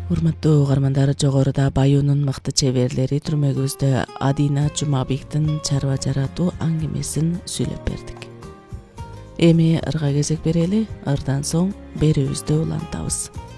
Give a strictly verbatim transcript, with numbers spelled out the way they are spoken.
Урматтуу угармандар, жогоруда Баюунун мыкты чеберлери түрмөгүбүздө Адина Жумабектин чарба жаратуу аңгемесин сүйлөп бердик. Эми ырга кезек берели, ырдан соң берүүбүздү улантабыз.